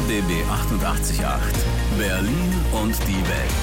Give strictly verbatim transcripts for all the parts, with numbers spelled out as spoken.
R B B achtundachtzig Komma acht. Berlin und die Welt.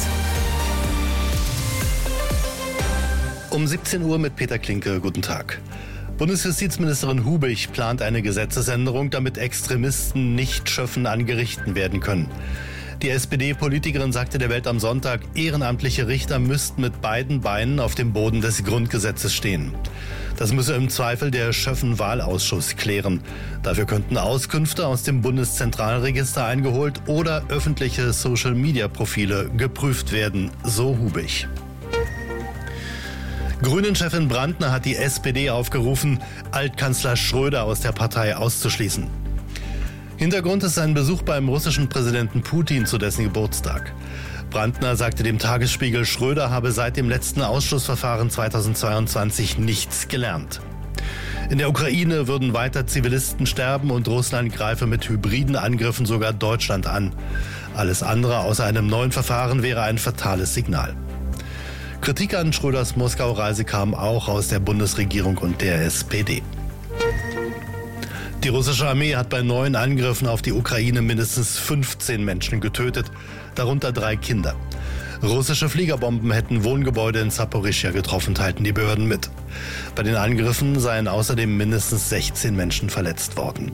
Um siebzehn Uhr mit Peter Klinke. Guten Tag. Bundesjustizministerin Hubig plant eine Gesetzesänderung, damit Extremisten nicht schöffen an Gerichten werden können. Die S P D-Politikerin sagte der Welt am Sonntag, ehrenamtliche Richter müssten mit beiden Beinen auf dem Boden des Grundgesetzes stehen. Das müsse im Zweifel der Schöffen-Wahlausschuss klären. Dafür könnten Auskünfte aus dem Bundeszentralregister eingeholt oder öffentliche Social-Media-Profile geprüft werden, so Hubig. Grünen-Chefin Brandner hat die S P D aufgerufen, Altkanzler Schröder aus der Partei auszuschließen. Hintergrund ist sein Besuch beim russischen Präsidenten Putin zu dessen Geburtstag. Brandner sagte dem Tagesspiegel, Schröder habe seit dem letzten Ausschussverfahren zweitausendzweiundzwanzig nichts gelernt. In der Ukraine würden weiter Zivilisten sterben und Russland greife mit hybriden Angriffen sogar Deutschland an. Alles andere außer einem neuen Verfahren wäre ein fatales Signal. Kritik an Schröders Moskau-Reise kam auch aus der Bundesregierung und der S P D. Die russische Armee hat bei neuen Angriffen auf die Ukraine mindestens fünfzehn Menschen getötet, darunter drei Kinder. Russische Fliegerbomben hätten Wohngebäude in Saporischschja getroffen, teilten die Behörden mit. Bei den Angriffen seien außerdem mindestens sechzehn Menschen verletzt worden.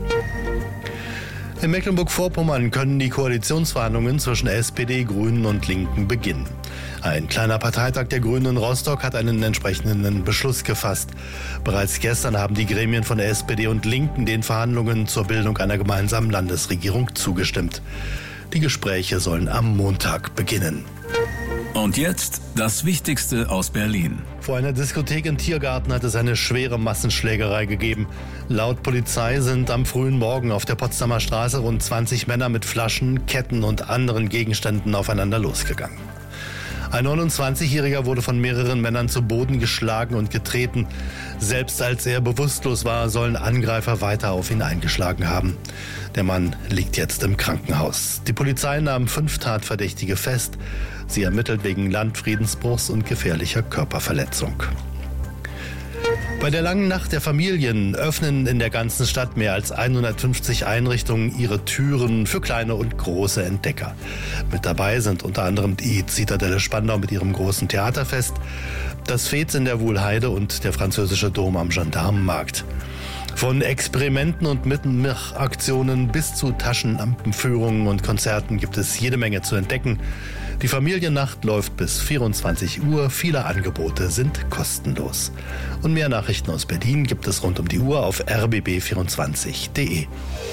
In Mecklenburg-Vorpommern können die Koalitionsverhandlungen zwischen S P D, Grünen und Linken beginnen. Ein kleiner Parteitag der Grünen in Rostock hat einen entsprechenden Beschluss gefasst. Bereits gestern haben die Gremien von der S P D und Linken den Verhandlungen zur Bildung einer gemeinsamen Landesregierung zugestimmt. Die Gespräche sollen am Montag beginnen. Und jetzt das Wichtigste aus Berlin. Vor einer Diskothek im Tiergarten hat es eine schwere Massenschlägerei gegeben. Laut Polizei sind am frühen Morgen auf der Potsdamer Straße rund zwanzig Männer mit Flaschen, Ketten und anderen Gegenständen aufeinander losgegangen. Ein neunundzwanzigjähriger wurde von mehreren Männern zu Boden geschlagen und getreten. Selbst als er bewusstlos war, sollen Angreifer weiter auf ihn eingeschlagen haben. Der Mann liegt jetzt im Krankenhaus. Die Polizei nahm fünf Tatverdächtige fest. Sie ermittelt wegen Landfriedensbruchs und gefährlicher Körperverletzung. Bei der langen Nacht der Familien öffnen in der ganzen Stadt mehr als hundertfünfzig Einrichtungen ihre Türen für kleine und große Entdecker. Mit dabei sind unter anderem die Zitadelle Spandau mit ihrem großen Theaterfest, das Fez in der Wuhlheide und der französische Dom am Gendarmenmarkt. Von Experimenten und Mitmachaktionen bis zu Taschenlampenführungen und Konzerten gibt es jede Menge zu entdecken. Die Familiennacht läuft bis vierundzwanzig Uhr. Viele Angebote sind kostenlos. Und mehr Nachrichten aus Berlin gibt es rund um die Uhr auf r b b vierundzwanzig punkt d e.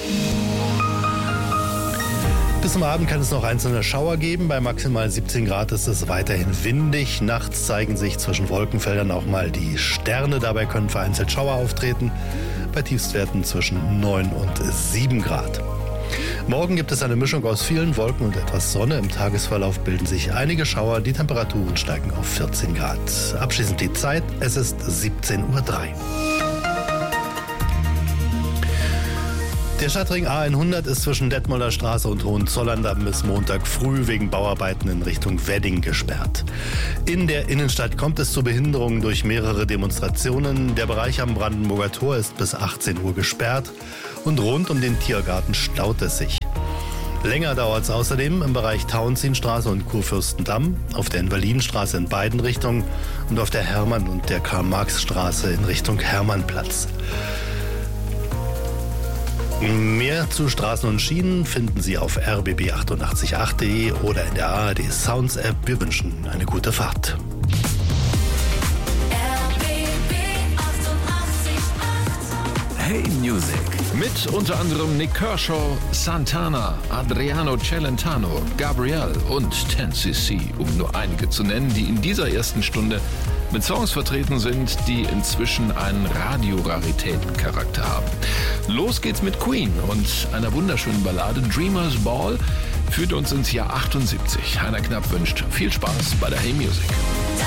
Bis zum Abend kann es noch einzelne Schauer geben. Bei maximal siebzehn Grad ist es weiterhin windig. Nachts zeigen sich zwischen Wolkenfeldern auch mal die Sterne. Dabei können vereinzelt Schauer auftreten. Bei Tiefstwerten zwischen neun und sieben Grad. Morgen gibt es eine Mischung aus vielen Wolken und etwas Sonne. Im Tagesverlauf bilden sich einige Schauer. Die Temperaturen steigen auf vierzehn Grad. Abschließend die Zeit. Es ist siebzehn Uhr drei. Der Stadtring A hundert ist zwischen Detmolder Straße und Hohenzollern-Damm bis Montag früh wegen Bauarbeiten in Richtung Wedding gesperrt. In der Innenstadt kommt es zu Behinderungen durch mehrere Demonstrationen. Der Bereich am Brandenburger Tor ist bis achtzehn Uhr gesperrt und rund um den Tiergarten staut es sich. Länger dauert es außerdem im Bereich Tauentzienstraße und Kurfürstendamm, auf der Invalidenstraße in beiden Richtungen und auf der Hermann- und der Karl-Marx-Straße in Richtung Hermannplatz. Mehr zu Straßen und Schienen finden Sie auf r b b achtundachtzig Komma acht punkt d e oder in der A R D Sounds App. Wir wünschen eine gute Fahrt. Hey Music. Mit unter anderem Nick Kershaw, Santana, Adriano Celentano, Gabriel und ten C C, um nur einige zu nennen, die in dieser ersten Stunde mit Songs vertreten sind, die inzwischen einen Radioraritätencharakter haben. Los geht's mit Queen und einer wunderschönen Ballade. Dreamers Ball führt uns ins Jahr achtundsiebzig. Heiner Knapp wünscht viel Spaß bei der Hey Music.